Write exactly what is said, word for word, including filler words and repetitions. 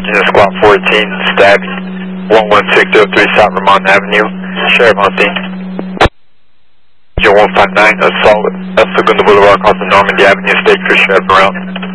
Virginia Squad fourteen, stabbing, one one six zero three South Vermont Avenue, Sheriff on scene. one five nine, assault at Segunda Boulevard, across the Normandy Avenue, State Cruise Sheriff around.